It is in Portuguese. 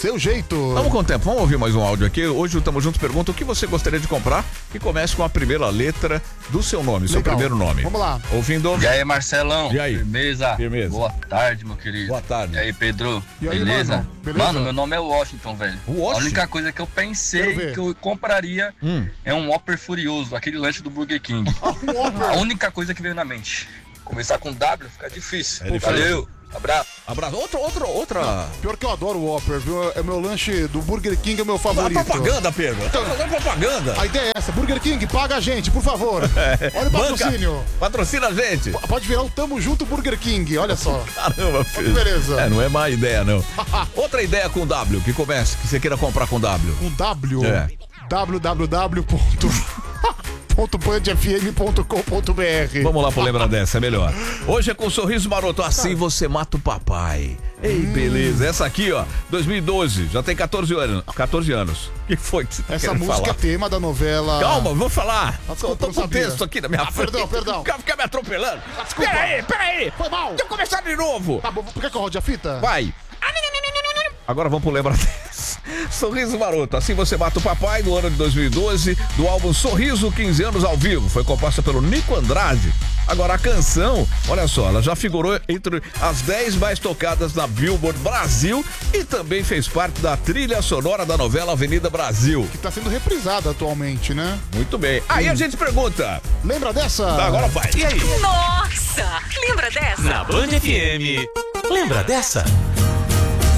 seu jeito. Vamos com o tempo, vamos ouvir mais um áudio aqui. Hoje o Tamo Junto pergunta o que você gostaria de comprar e comece com a primeira letra do seu nome, seu primeiro nome. Vamos lá. Ouvindo? E aí, Marcelão? E aí? Firmeza? Firmeza. Boa tarde, meu querido. Boa tarde. E aí, Pedro? E aí, Beleza? mano? Beleza? Mano, meu nome é Washington, velho. Washington? A única coisa que eu Quero pensei ver. que eu compraria é um Whopper Furioso, aquele lanche do Burger King. Whopper. A única coisa que veio na mente. Começar com W fica difícil. É difícil. Valeu, abraço. Abraço. Outra. Pior que eu adoro o Whopper, viu? É meu lanche do Burger King, é o meu A favorito. propaganda, Pedro. Tá fazendo propaganda. A ideia é essa, Burger King, paga a gente, por favor. Olha o patrocínio. Banca, patrocina a gente. Pode virar o Tamo Junto Burger King, olha só. Caramba, filho. beleza. É, não é má ideia, não. Outra ideia com W, que comece, que você queira comprar com W. Com W. É. www.bandfm.com.br. Vamos lá pro Lembra Dessa, é melhor. Hoje é com Sorriso Maroto, assim você mata o papai. Ei, beleza. Essa aqui, ó, 2012, já tem 14 anos. O que foi que você tá Essa querendo música falar? é tema da novela. Calma, vou falar. Desculpa, Tô não com o sabia. texto aqui na minha frente. perdão. Fica me atropelando. Desculpa. Peraí. Foi mal. Deixa eu começar de novo. Tá bom, quer que eu rode a fita? Vai. Agora vamos pro Lembra Dessa. Sorriso Maroto, assim você mata o papai, do ano de 2012, do álbum Sorriso, 15 anos ao vivo. Foi composta pelo Nico Andrade. Agora a canção, olha só, ela já figurou entre as 10 mais tocadas na Billboard Brasil e também fez parte da trilha sonora da novela Avenida Brasil. Que tá sendo reprisada atualmente, né? Muito bem. Aí a gente pergunta. Lembra dessa? Tá, agora vai. Nossa! Lembra dessa? Na Band FM. Lembra dessa?